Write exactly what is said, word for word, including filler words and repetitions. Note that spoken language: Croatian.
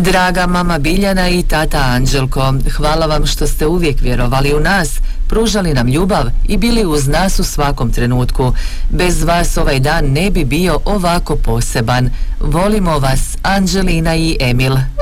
Draga mama Biljana i tata Anđelko, hvala vam što ste uvijek vjerovali u nas, pružali nam ljubav i bili uz nas u svakom trenutku. Bez vas ovaj dan ne bi bio ovako poseban. Volimo vas, Anđelina i Emil.